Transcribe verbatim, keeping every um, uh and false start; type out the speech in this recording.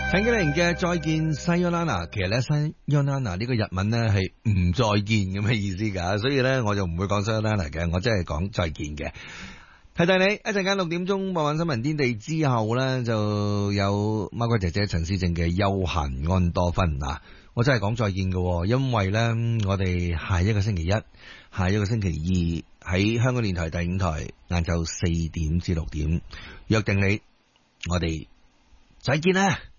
陳潔靈嘅再見 Sayonara， 其實咧 Sayonara 呢個日文咧係唔再見咁嘅意思噶，所以咧我就唔會講 Sayonara 嘅，我真係講再見嘅。提提你一陣間六點鐘傍晚新聞天地之後咧，就有孖哥姐姐陳思正嘅休閒安多芬啊！我真係講再見嘅，因為咧我哋下一個星期一、下一個星期二喺香港電台第五台晏晝四點至六點約定你，我哋再見啦！